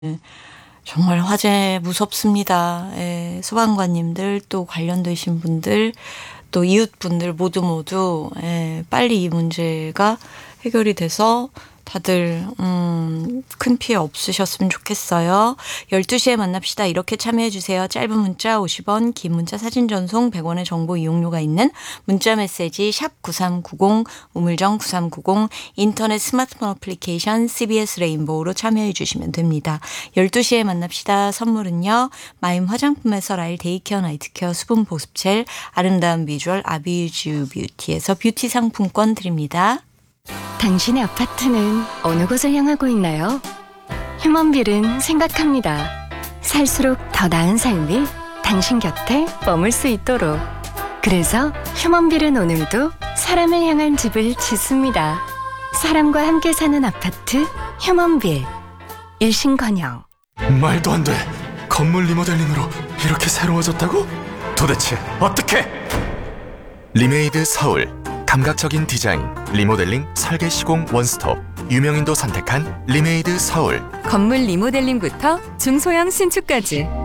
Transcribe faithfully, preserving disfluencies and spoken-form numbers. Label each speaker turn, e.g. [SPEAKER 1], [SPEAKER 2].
[SPEAKER 1] 정말 화재 무섭습니다. 예, 소방관님들 또 관련되신 분들 또 이웃분들 모두 모두 예, 빨리 이 문제가 해결이 돼서 다들 음, 큰 피해 없으셨으면 좋겠어요. 열두 시에 만납시다. 이렇게 참여해 주세요. 짧은 문자 오십 원, 긴 문자 사진 전송 백 원의 정보 이용료가 있는 문자 메시지 샵 구삼구공, 우물정 구삼구공, 인터넷 스마트폰 어플리케이션 씨비에스 레인보우로 참여해 주시면 됩니다. 열두 시에 만납시다. 선물은요. 마임 화장품에서 라일 데이케어 나이트케어 수분 보습젤, 아름다운 비주얼 아비주유 뷰티에서 뷰티 상품권 드립니다.
[SPEAKER 2] 당신의 아파트는 어느 곳을 향하고 있나요? 휴먼빌은 생각합니다. 살수록 더 나은 삶이 당신 곁에 머물 수 있도록. 그래서 휴먼빌은 오늘도 사람을 향한 집을 짓습니다. 사람과 함께 사는 아파트 휴먼빌. 일신건영.
[SPEAKER 3] 말도 안 돼. 건물 리모델링으로 이렇게 새로워졌다고? 도대체 어떻게? 리메이드 서울. 감각적인 디자인, 리모델링, 설계 시공 원스톱. 유명인도 선택한 리메이드 서울.
[SPEAKER 4] 건물 리모델링부터 중소형 신축까지